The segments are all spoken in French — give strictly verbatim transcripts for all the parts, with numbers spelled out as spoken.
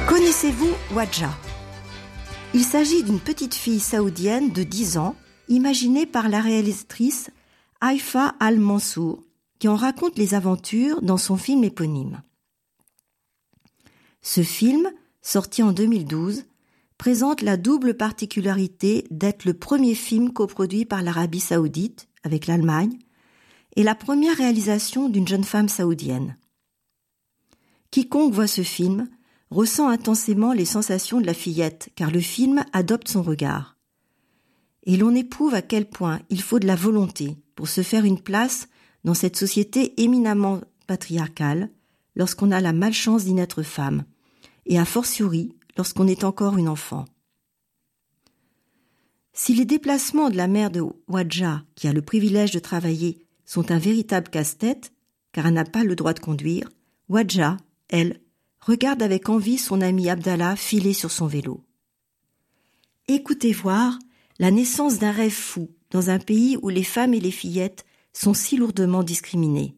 Connaissez-vous Wadja ? Il s'agit d'une petite fille saoudienne de dix ans, imaginée par la réalisatrice Haifa Al-Mansour, qui en raconte les aventures dans son film éponyme. Ce film, sorti en deux mille douze, présente la double particularité d'être le premier film coproduit par l'Arabie saoudite, avec l'Allemagne, et la première réalisation d'une jeune femme saoudienne. Quiconque voit ce film ressent intensément les sensations de la fillette, car le film adopte son regard. Et l'on éprouve à quel point il faut de la volonté pour se faire une place dans cette société éminemment patriarcale lorsqu'on a la malchance d'y naître femme, et a fortiori lorsqu'on est encore une enfant. Si les déplacements de la mère de Wadja, qui a le privilège de travailler, sont un véritable casse-tête, car elle n'a pas le droit de conduire, Wadja, elle, regarde avec envie son ami Abdallah filer sur son vélo. Écoutez voir la naissance d'un rêve fou dans un pays où les femmes et les fillettes sont si lourdement discriminées.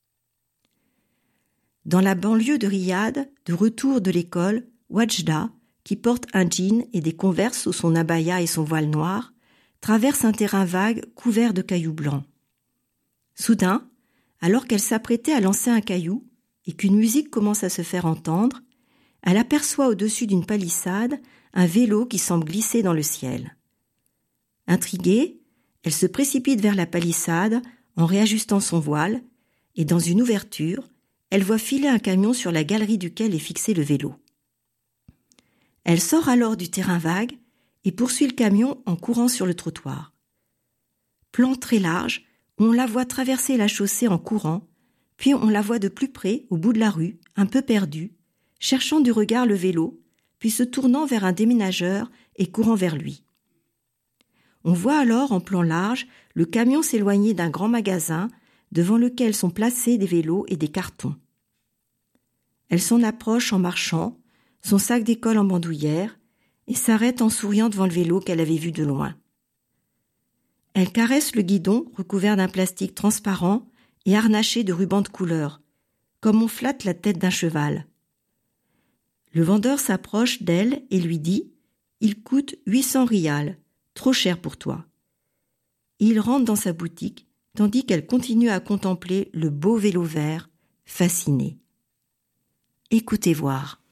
Dans la banlieue de Riyad, de retour de l'école, Wadja, qui porte un jean et des converses sous son abaya et son voile noir, traverse un terrain vague couvert de cailloux blancs. Soudain, alors qu'elle s'apprêtait à lancer un caillou et qu'une musique commence à se faire entendre, elle aperçoit au-dessus d'une palissade un vélo qui semble glisser dans le ciel. Intriguée, elle se précipite vers la palissade en réajustant son voile et dans une ouverture, elle voit filer un camion sur la galerie duquel est fixé le vélo. Elle sort alors du terrain vague et poursuit le camion en courant sur le trottoir. Plan très large, on la voit traverser la chaussée en courant, puis on la voit de plus près, au bout de la rue, un peu perdue, cherchant du regard le vélo, puis se tournant vers un déménageur et courant vers lui. On voit alors, en plan large, le camion s'éloigner d'un grand magasin devant lequel sont placés des vélos et des cartons. Elle s'en approche en marchant, son sac d'école en bandoulière, et s'arrête en souriant devant le vélo qu'elle avait vu de loin. Elle caresse le guidon recouvert d'un plastique transparent et harnaché de rubans de couleur, comme on flatte la tête d'un cheval. Le vendeur s'approche d'elle et lui dit « Il coûte huit cents rials, trop cher pour toi ». Il rentre dans sa boutique, tandis qu'elle continue à contempler le beau vélo vert, fascinée. Écoutez voir.